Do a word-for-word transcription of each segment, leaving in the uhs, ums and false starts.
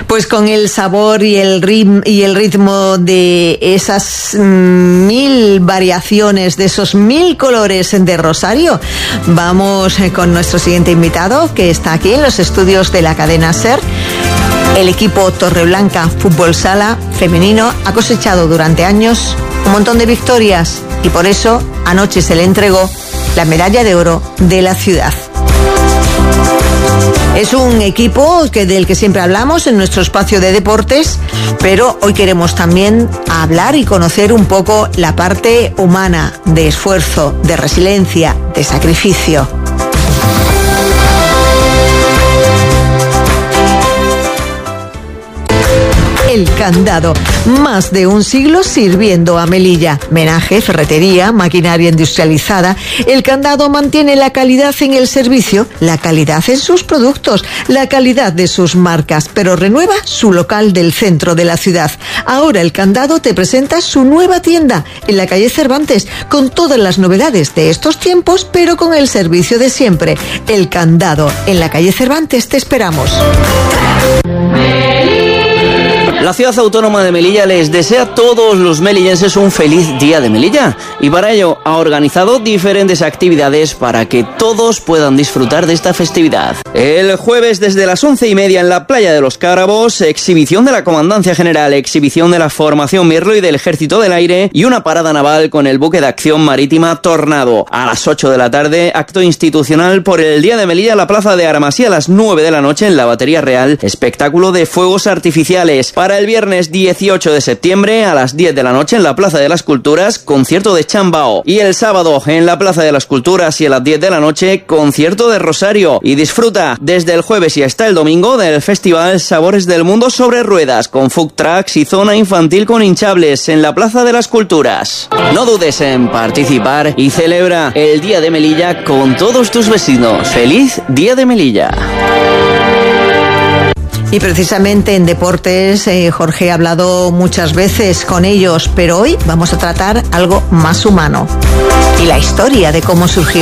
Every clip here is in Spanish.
Pues con el sabor y el ritmo, y el ritmo de esas mmm, mil variaciones, de esos mil colores de Rosario, vamos con nuestro siguiente invitado, que está aquí en los estudios de la cadena SER. El equipo Torreblanca Fútbol Sala femenino ha cosechado durante años un montón de victorias y por eso anoche se le entregó la medalla de oro de la ciudad. Es un equipo que, del que siempre hablamos en nuestro espacio de deportes, pero hoy queremos también hablar y conocer un poco la parte humana, de esfuerzo, de resiliencia, de sacrificio. El Candado, más de un siglo sirviendo a Melilla. Menaje, ferretería, maquinaria industrializada. El Candado mantiene la calidad en el servicio, la calidad en sus productos, la calidad de sus marcas, pero renueva su local del centro de la ciudad. Ahora El Candado te presenta su nueva tienda en la calle Cervantes, con todas las novedades de estos tiempos, pero con el servicio de siempre. El Candado, en la calle Cervantes te esperamos. La ciudad autónoma de Melilla les desea a todos los melillenses un feliz día de Melilla y para ello ha organizado diferentes actividades para que todos puedan disfrutar de esta festividad. El jueves desde las once y media en la playa de los Cárabos, exhibición de la Comandancia General, exhibición de la Formación Mirlo y del Ejército del Aire y una parada naval con el buque de acción marítima Tornado. A las ocho de la tarde, acto institucional por el Día de Melilla en la Plaza de Armas y a las nueve de la noche en la Batería Real, espectáculo de fuegos artificiales. Para el viernes dieciocho de septiembre a las diez de la noche en la Plaza de las Culturas, concierto de Chambao. Y el sábado en la Plaza de las Culturas y a las diez de la noche, concierto de Rosario. Y disfruta desde el jueves y hasta el domingo del Festival Sabores del Mundo sobre ruedas, con food trucks y zona infantil con hinchables en la Plaza de las Culturas. No dudes en participar y celebra el Día de Melilla con todos tus vecinos. ¡Feliz Día de Melilla! Y precisamente en deportes, eh, Jorge ha hablado muchas veces con ellos, pero hoy vamos a tratar algo más humano y la historia de cómo surgió.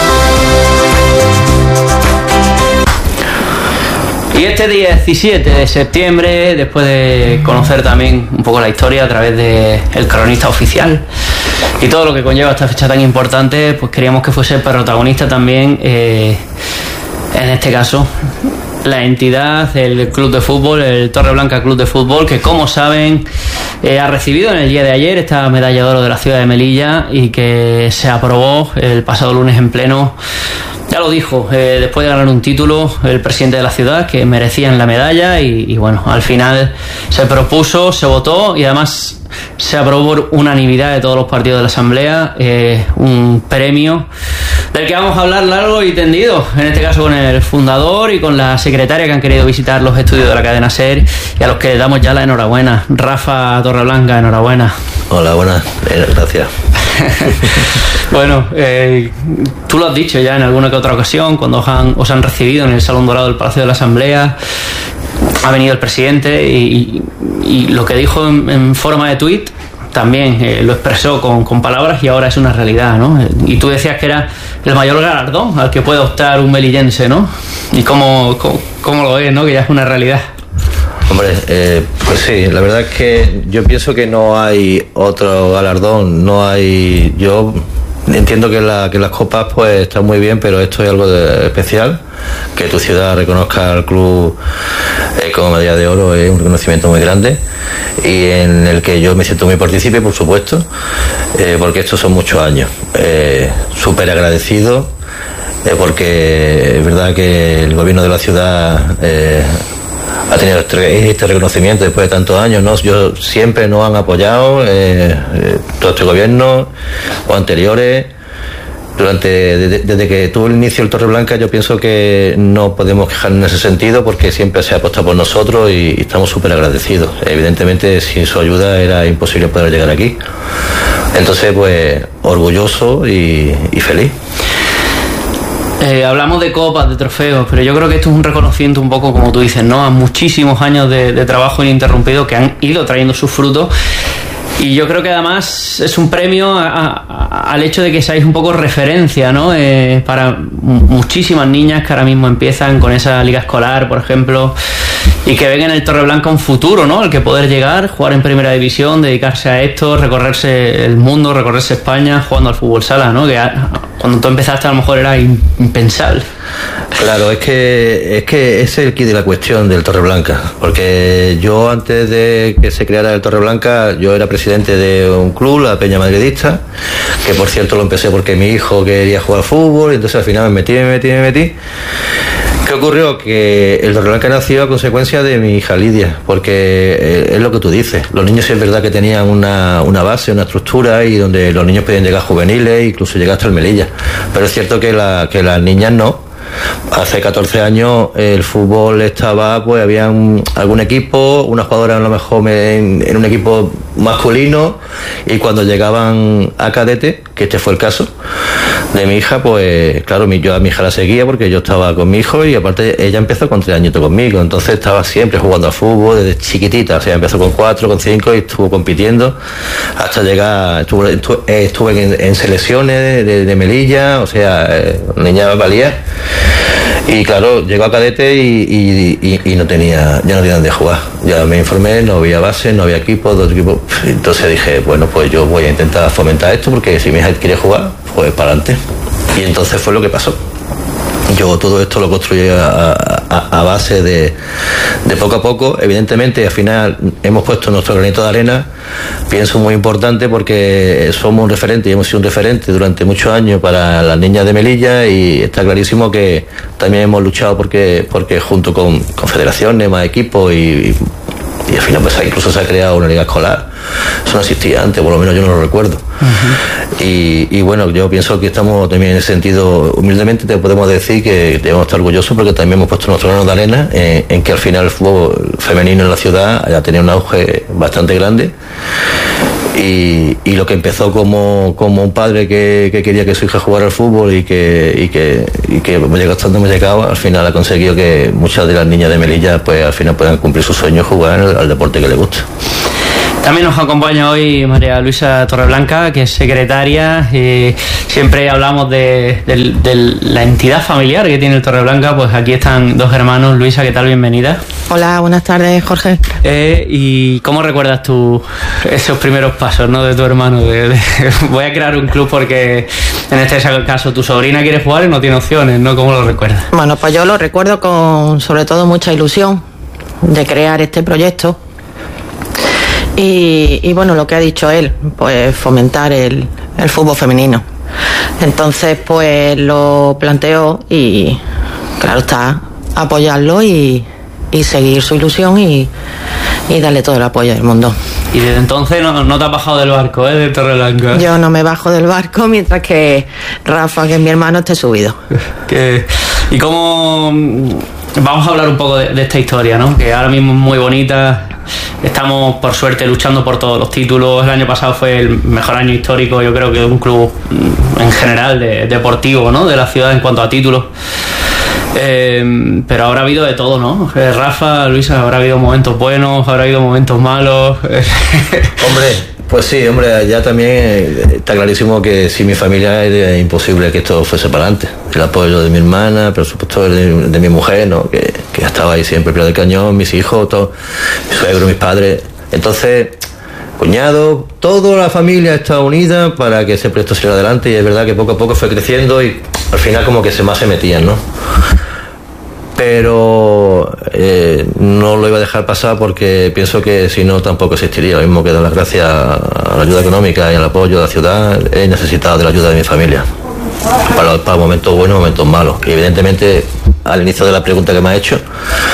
Y este diecisiete de septiembre, después de conocer también un poco la historia a través de El Cronista Oficial y todo lo que conlleva esta fecha tan importante, pues queríamos que fuese protagonista también, eh, en este caso, la entidad, el club de fútbol, el Torreblanca Club de Fútbol, que como saben eh, ha recibido en el día de ayer esta medalla de oro de la ciudad de Melilla y que se aprobó el pasado lunes en pleno. Ya lo dijo, eh, después de ganar un título, el presidente de la ciudad, que merecían la medalla y, y bueno, al final se propuso, se votó y además se aprobó por unanimidad de todos los partidos de la Asamblea eh, un premio del que vamos a hablar largo y tendido, en este caso con el fundador y con la secretaria que han querido visitar los estudios de la cadena SER y a los que le damos ya la enhorabuena. Rafa Torreblanca, enhorabuena. Hola, buenas, eh, gracias. Bueno, eh, tú lo has dicho ya en alguna que otra ocasión cuando os han, os han recibido en el Salón Dorado del Palacio de la Asamblea. Ha venido el presidente y, y, y lo que dijo en, en forma de tuit también eh, lo expresó con, con palabras y ahora es una realidad, ¿no? Y tú decías que era el mayor galardón al que puede optar un melillense, ¿no? Y cómo, cómo, cómo lo es, ¿no? Que ya es una realidad. Hombre, eh, pues sí, la verdad es que yo pienso que no hay otro galardón, no hay... Yo entiendo que, la, que las copas pues están muy bien, pero esto es algo de especial. Que tu ciudad reconozca al club eh, como medalla de oro es un reconocimiento muy grande y en el que yo me siento muy partícipe, por supuesto, eh, porque estos son muchos años. Eh, súper agradecido, eh, porque es verdad que el gobierno de la ciudad... Eh, ha tenido este, este reconocimiento después de tantos años, ¿no? Yo siempre nos han apoyado, eh, eh, todo este gobierno o anteriores, durante desde, desde que tuvo el inicio el Torreblanca. Yo pienso que no podemos quejarnos en ese sentido porque siempre se ha apostado por nosotros y, y estamos súper agradecidos. Evidentemente sin su ayuda era imposible poder llegar aquí. Entonces pues orgulloso y, y feliz. Eh, hablamos de copas, de trofeos, pero yo creo que esto es un reconocimiento un poco, como tú dices, ¿no? A muchísimos años de, de trabajo ininterrumpido que han ido trayendo sus frutos. Y yo creo que además es un premio a, a, al hecho de que seáis un poco referencia, ¿no? Eh, para muchísimas niñas que ahora mismo empiezan con esa liga escolar, por ejemplo, y que ven en el Torreblanca un futuro, ¿no? El que poder llegar, jugar en primera división, dedicarse a esto, recorrerse el mundo, recorrerse España jugando al fútbol sala, ¿no? Que a, cuando tú empezaste a lo mejor era impensable. Claro, es que es que ese es el quid de la cuestión del Torreblanca, porque yo antes de que se creara el Torreblanca, yo era presidente de un club, la Peña Madridista, que por cierto lo empecé porque mi hijo quería jugar al fútbol, y entonces al final me metí, me metí, me metí. ¿Qué ocurrió? Que el Torreblanca nació a consecuencia de mi hija Lidia, porque es lo que tú dices, los niños es verdad que tenían una, una base, una estructura, y donde los niños podían llegar juveniles, incluso llegar hasta el Melilla, pero es cierto que, la, que las niñas no. Hace catorce años el fútbol estaba, pues había un, algún equipo, una jugadora a lo mejor en, en un equipo masculino, y cuando llegaban a cadete, que este fue el caso de mi hija, pues claro, yo a mi hija la seguía porque yo estaba con mi hijo, y aparte ella empezó con tres añitos conmigo, entonces estaba siempre jugando al fútbol desde chiquitita, o sea, empezó con cuatro, con cinco, y estuvo compitiendo hasta llegar, estuve, estuve, estuve en, en selecciones de, de Melilla, o sea, niña valía. Y claro, llegó a cadete y, y, y, y no tenía, ya no tenía dónde jugar. Ya me informé, no había base, no había equipo, dos equipos. Entonces dije, bueno, pues yo voy a intentar fomentar esto, porque si mi hija quiere jugar, pues para adelante. Y entonces fue lo que pasó. Yo todo esto lo construí a, a, a base de, de poco a poco. Evidentemente, al final hemos puesto nuestro granito de arena, pienso muy importante, porque somos un referente y hemos sido un referente durante muchos años para las niñas de Melilla, y está clarísimo que también hemos luchado porque, porque junto con, con federaciones, más equipos, y, y, y al final pues incluso se ha creado una liga escolar. Eso no existía antes, por lo menos yo no lo recuerdo. Uh-huh. y, y bueno, yo pienso que estamos también en ese sentido, humildemente te podemos decir que debemos estar orgullosos, porque también hemos puesto nuestro grano de arena en, en que al final el fútbol femenino en la ciudad haya tenido un auge bastante grande. Y, y lo que empezó como, como un padre que, que quería que su hija jugara al fútbol, y que, y que, y que me llegó hasta donde me llegaba, al final ha conseguido que muchas de las niñas de Melilla pues al final puedan cumplir sus sueños, jugar al, al deporte que les gusta. También nos acompaña hoy María Luisa Torreblanca, que es secretaria, y siempre hablamos de, de, de la entidad familiar que tiene el Torreblanca. Pues aquí están dos hermanos. Luisa, ¿qué tal? Bienvenida. Hola, buenas tardes, Jorge. Eh, ¿Y cómo recuerdas tú esos primeros pasos, ¿no?, de tu hermano? De, de, voy a crear un club porque en este caso tu sobrina quiere jugar y no tiene opciones, ¿no? ¿Cómo lo recuerdas? Bueno, pues yo lo recuerdo con sobre todo mucha ilusión de crear este proyecto. Y, y bueno, lo que ha dicho él, pues fomentar el, el fútbol femenino. Entonces, pues lo planteó y, claro está, apoyarlo y, y seguir su ilusión y, y darle todo el apoyo del mundo. Y desde entonces no, no te has bajado del barco, ¿eh?, de Torreblanca. Yo no me bajo del barco mientras que Rafa, que es mi hermano, esté subido. ¿Qué? ¿Y cómo...? Vamos a hablar un poco de, de esta historia, ¿no?, que ahora mismo es muy bonita. Estamos, por suerte, luchando por todos los títulos. El año pasado fue el mejor año histórico, yo creo que de un club en general de, deportivo, ¿no?, de la ciudad en cuanto a títulos. Eh, pero habrá habido de todo, ¿no? Eh, Rafa, Luisa, habrá habido momentos buenos, habrá habido momentos malos. Hombre, pues sí, hombre, ya también está clarísimo que sin mi familia era imposible que esto fuese para adelante. El apoyo de mi hermana, por supuesto de, de mi mujer, ¿no?, que, que estaba ahí siempre, pie del cañón, mis hijos, todo, mi suegro, mis padres. Entonces, cuñado, toda la familia está unida para que ese proyecto saliera adelante, y es verdad que poco a poco fue creciendo y al final como que se más se metían, ¿no? Pero eh, no lo iba a dejar pasar, porque pienso que si no tampoco existiría. Lo mismo que dar las gracias a la ayuda económica y al apoyo de la ciudad, he necesitado de la ayuda de mi familia para, para momentos buenos y momentos malos. Y evidentemente, al inicio de la pregunta que me has hecho,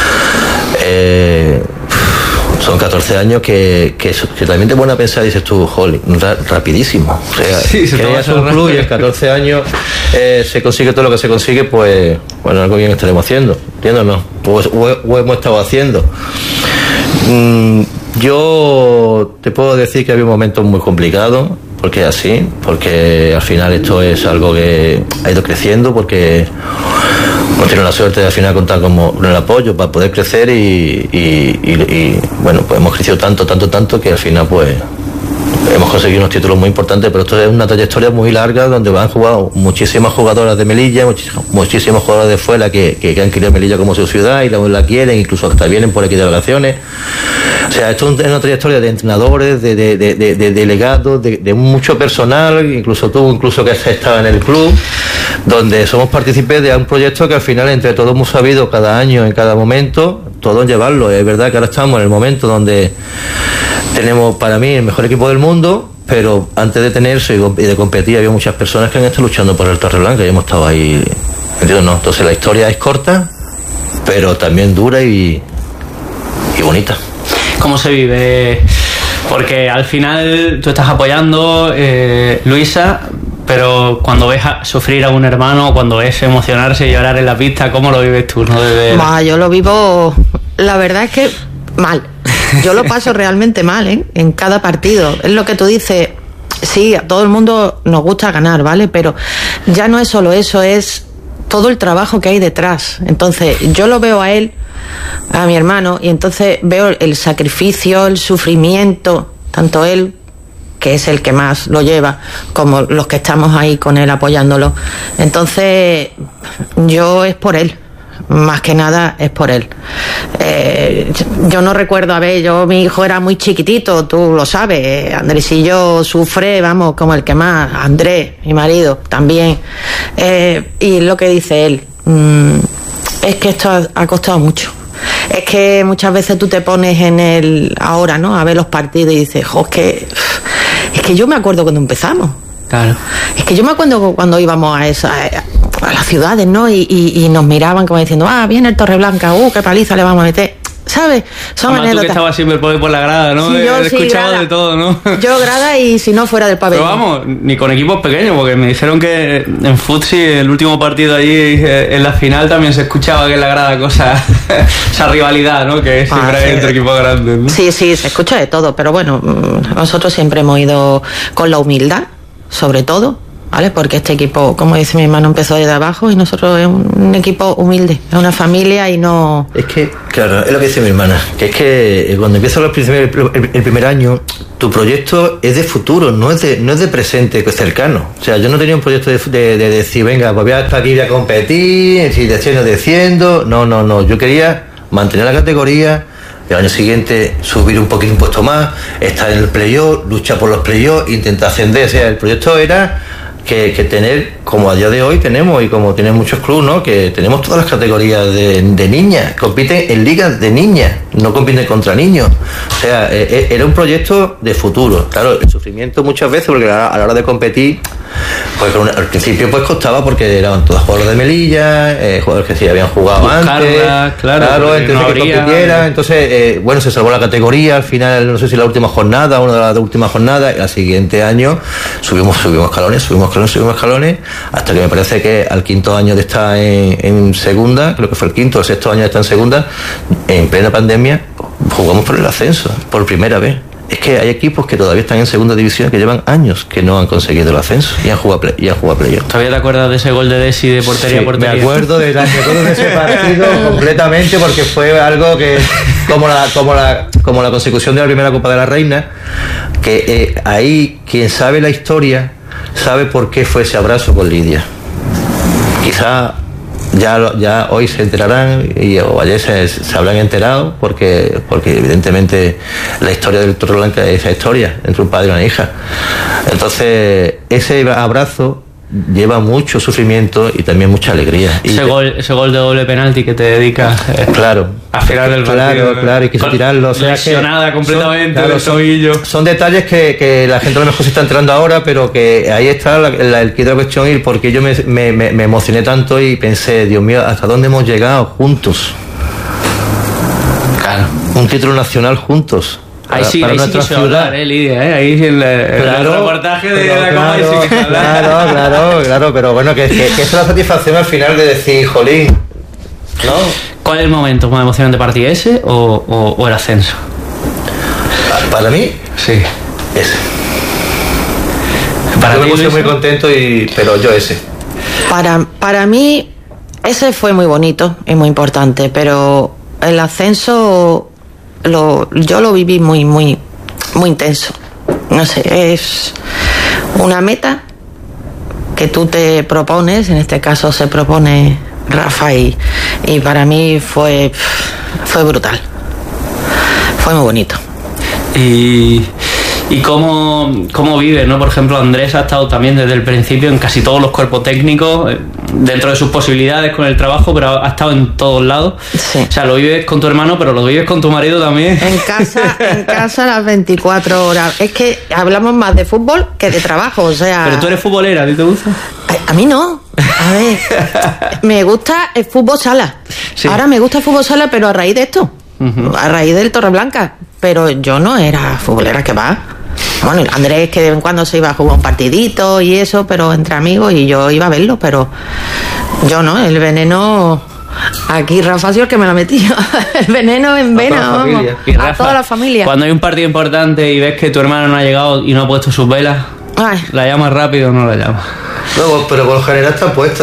eh, son catorce años que, que, que también te pones a pensar y dices tú, jolly, ra, rapidísimo. O sea, sí, creas un club y en catorce años eh, se consigue todo lo que se consigue, pues bueno, algo bien estaremos haciendo, ¿entiendes? O, o, o hemos estado haciendo. Mm, yo te puedo decir que había momentos muy complicados, porque es así, porque al final esto es algo que ha ido creciendo, porque hemos tenido la suerte de al final contar como con el apoyo para poder crecer y, y, y, y bueno, pues hemos crecido tanto, tanto, tanto que al final pues hemos conseguido unos títulos muy importantes, pero esto es una trayectoria muy larga donde han jugado muchísimas jugadoras de Melilla, muchísimos, muchísimos jugadores de fuera que, que, que han querido Melilla como su ciudad y la, la quieren, incluso hasta vienen por aquí de vacaciones. O sea, esto es una trayectoria de entrenadores, de, de, de, de, de delegados, de, de mucho personal, incluso tú, incluso que has estado en el club, donde somos partícipes de un proyecto que al final entre todos hemos sabido cada año, en cada momento, todos llevarlo. Es verdad que ahora estamos en el momento donde tenemos para mí el mejor equipo del mundo, pero antes de tenerse y de competir había muchas personas que han estado luchando por el Torreblanca y hemos estado ahí, ¿entiendes? No, entonces la historia es corta, pero también dura y, y bonita. ¿Cómo se vive? Porque al final tú estás apoyando, eh, Luisa, pero cuando ves a sufrir a un hermano, cuando ves emocionarse y llorar en la pista, ¿cómo lo vives tú? ¿No? Desde... Bah, yo lo vivo, la verdad es que mal. Yo lo paso realmente mal, ¿eh? En cada partido. Es lo que tú dices, sí, a todo el mundo nos gusta ganar, ¿vale? Pero ya no es solo eso, es todo el trabajo que hay detrás. Entonces, yo lo veo a él, a mi hermano, y entonces veo el sacrificio, el sufrimiento, tanto él, que es el que más lo lleva, como los que estamos ahí con él apoyándolo. Entonces, yo es por él. Más que nada es por él. Eh, yo no recuerdo, a ver, yo, mi hijo era muy chiquitito, tú lo sabes, Andresillo sufre, vamos, como el que más, Andrés, mi marido, también. Eh, y lo que dice él, mmm, es que esto ha, ha costado mucho. Es que muchas veces tú te pones en el, ahora, ¿no?, a ver los partidos y dices, jo, es que, es que yo me acuerdo cuando empezamos. Claro. Es que yo me acuerdo cuando íbamos a esa, a las ciudades, ¿no? Y, y, y nos miraban como diciendo, ah, viene el Torreblanca, uh, qué paliza le vamos a meter. ¿Sabes? Son Además, anécdotas. tú que estabas siempre por, por la grada, ¿no? Sí, yo He sí, escuchado grada. de todo, ¿no? Yo grada y si no fuera del pabellón. Pero vamos, ni con equipos pequeños, porque me dijeron que en Futsi, el último partido allí, en la final también se escuchaba que en la grada cosa, esa rivalidad, ¿no? Que siempre Ah, hay sí. entre equipos grandes, ¿no? Sí, sí, se escucha de todo, pero bueno, nosotros siempre hemos ido con la humildad, sobre todo, ¿vale? Porque este equipo, como dice mi hermano, empezó desde abajo y nosotros es un equipo humilde, es una familia y no... Es que, claro, es lo que dice mi hermana, que es que cuando empiezas los primeros, el, el primer año, tu proyecto es de futuro, no es de, no es de presente cercano. O sea, yo no tenía un proyecto de, de, de decir, venga, pues voy a estar aquí, voy a competir, si desciendo, desciendo. No, no, no, yo quería mantener la categoría, el año siguiente subir un poquito, un puesto más, estar en el playoff, luchar por los playoffs, intentar ascender. O sea, el proyecto era que, que tener, como a día de hoy tenemos, y como tienen muchos clubes, ¿no?, que tenemos todas las categorías de, de niñas, compiten en ligas de niñas, no compiten contra niños. O sea, eh, era un proyecto de futuro. Claro, el sufrimiento muchas veces, porque a la hora de competir, pues al principio pues costaba, porque eran todos jugadores de Melilla, eh, jugadores que sí habían jugado Buscarla, antes, claro, claro, entonces no que habría... compitiera. Entonces, eh, bueno, se salvó la categoría al final, no sé si la última jornada, una de las últimas jornadas, y al siguiente año subimos, subimos escalones, subimos escalones, subimos escalones, hasta que me parece que al quinto año de estar en, en segunda, creo que fue el quinto o el sexto año de estar en segunda, en plena pandemia, jugamos por el ascenso, por primera vez. Es que hay equipos que todavía están en segunda división que llevan años que no han conseguido el ascenso y han jugado play, y han jugado playoff. ¿Todavía te acuerdas de ese gol de Desi de portería Sí, a portería? me acuerdo de, me acuerdo de ese partido completamente, porque fue algo que, como la, como la, como la consecución de la primera Copa de la Reina, que eh, ahí quien sabe la historia sabe por qué fue ese abrazo con Lidia. Quizá ya, ya hoy se enterarán, y, o ayer se, se habrán enterado, porque, porque evidentemente la historia del Torreblanca es esa historia entre un padre y una hija. Entonces, ese abrazo lleva mucho sufrimiento y también mucha alegría. Ese, y gol, ese gol de doble penalti que te dedica, eh, claro, a final del partido. claro, claro, y quiso Con- tirarlo. O sea, lesionada que completamente son, claro, del tobillo. Son detalles que, que la gente a lo mejor se está enterando ahora, pero que ahí está la, la, el quid de la cuestión, y porque yo me, me, me, me emocioné tanto y pensé, Dios mío, ¿hasta dónde hemos llegado juntos? Claro. Un título nacional juntos. Ahí sí, para ahí sí nuestra quiso ciudad. hablar, eh, Lidia, eh, ahí en, la- en Claro, el reportaje de pero la Copa ahí sí quiso hablar. claro, claro, claro, pero bueno, que, que, que es la satisfacción al final de decir, jolín, ¿no? ¿Cuál es el momento más emocionante para ti, ese o, o, o el ascenso? Para mí, Sí. ese. Para yo me ti, puse muy Luisa? contento, y, pero yo ese. Para, para mí, ese fue muy bonito y muy importante, pero el ascenso lo, yo lo viví muy, muy, muy intenso. no sé, es una meta que tú te propones, en este caso se propone Rafa, y, y para mí fue, fue brutal, fue muy bonito. Y, y cómo, cómo vives, ¿no? Por ejemplo, Andrés ha estado también desde el principio en casi todos los cuerpos técnicos, dentro de sus posibilidades con el trabajo, pero ha estado en todos lados. Sí. O sea, lo vives con tu hermano, pero lo vives con tu marido también. En casa, en casa las veinticuatro horas. Es que hablamos más de fútbol que de trabajo, o sea... Pero tú eres futbolera, ¿a ti te gusta? A, a mí no. A ver, me gusta el fútbol sala. Sí. Ahora me gusta el fútbol sala, pero a raíz de esto. Uh-huh. A raíz del Torreblanca. Pero yo no era futbolera, que va. Bueno, Andrés que de vez en cuando se iba a jugar un partidito y eso, pero entre amigos, y yo iba a verlo, pero yo no, el veneno... Aquí Rafa ha sido el que me la metió. El veneno en vena, vamos. Y Rafa, a toda la familia. Cuando hay un partido importante y ves que tu hermano no ha llegado y no ha puesto sus velas, ay, ¿la llamas rápido o no la llamas? No, pero por lo general está puesta.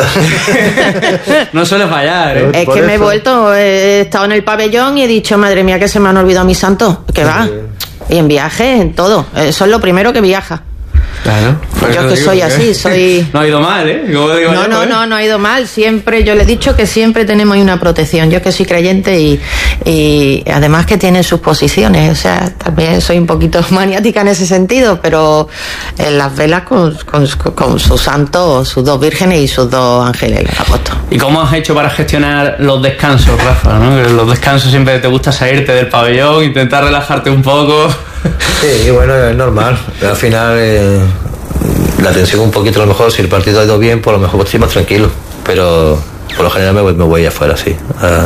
No suele fallar, ¿eh? Es Por que eso. me he vuelto, he estado en el pabellón y he dicho, madre mía, que se me han olvidado mis santos. Que va. Y en viaje, en todo. Eso es lo primero que viaja. Claro. Yo que digo, soy ¿eh? así, soy... No ha ido mal, ¿eh? Como digo No, yo, no, ¿eh? no, no ha ido mal. Siempre, yo le he dicho que siempre tenemos una protección. Yo que soy creyente y, y además que tiene sus posiciones. O sea, también soy un poquito maniática en ese sentido, pero en las velas con, con, con sus santos, sus dos vírgenes y sus dos ángeles le ha puesto. ¿Y cómo has hecho para gestionar los descansos, Rafa? ¿No? Que los descansos siempre te gusta salirte del pabellón, intentar relajarte un poco. Sí, bueno, es normal. Al final, eh, la tensión un poquito, a lo mejor, si el partido ha ido bien, pues a lo mejor estoy más tranquilo. Pero por lo general me voy, me voy afuera, sí,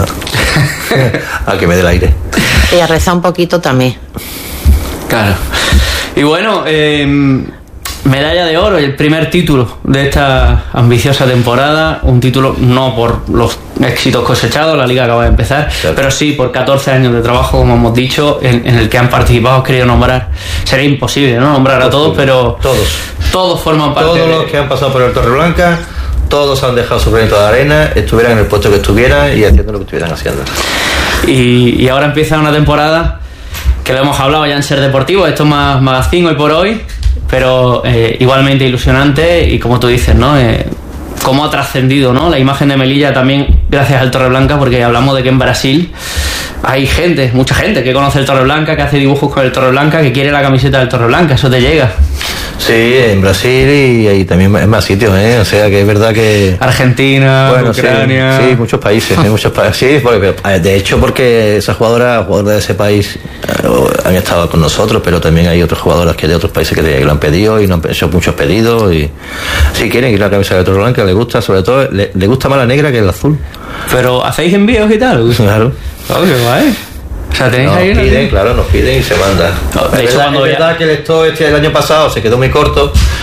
a, a que me dé el aire. Y a rezar un poquito también. Claro. Y bueno, eh, medalla de oro, el primer título de esta ambiciosa temporada. Un título no por los éxitos cosechados, la liga acaba de empezar, claro, pero sí por catorce años de trabajo, como hemos dicho, en, en el que han participado. Os querido nombrar, sería imposible, ¿no? Nombrar a todos, pero todos todos forman parte. Todos de... los que han pasado por el Torreblanca, todos han dejado su granito de arena, estuvieran en el puesto que estuvieran y haciendo lo que estuvieran haciendo. Y, y ahora empieza una temporada que lo hemos hablado ya en Ser Deportivo, esto es más magazine hoy por hoy, pero eh, igualmente ilusionante. Y como tú dices, ¿no? Eh, cómo ha trascendido, ¿no? La imagen de Melilla también gracias al Torreblanca, porque hablamos de que en Brasil hay gente, mucha gente que conoce el Torreblanca, que hace dibujos con el Torreblanca, que quiere la camiseta del Torreblanca. Eso te llega. Sí, en Brasil y, y también en más sitios, ¿eh? O sea que es verdad que... Argentina, bueno, Ucrania... Sí, sí, muchos países, ¿eh? Muchos países. Sí, porque, de hecho porque esas jugadoras, jugadoras de ese país eh, han estado con nosotros, pero también hay otras jugadoras que de otros países que, que lo han pedido y nos han hecho muchos pedidos y sí quieren ir a la camisa de Torreblanca, les gusta, sobre todo, le, le gusta más la negra que el azul. Pero ¿hacéis envíos y tal? Claro. Oh, qué guay. O sea, tenéis nos ahí una... piden, claro, nos piden y se manda. No, de es hecho, verdad, cuando es ya... verdad que el stock este el año pasado se quedó muy corto,